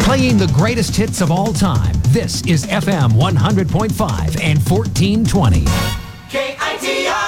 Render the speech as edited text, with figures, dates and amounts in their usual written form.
Playing the greatest hits of all time. This is FM 100.5 and 1420. KITO!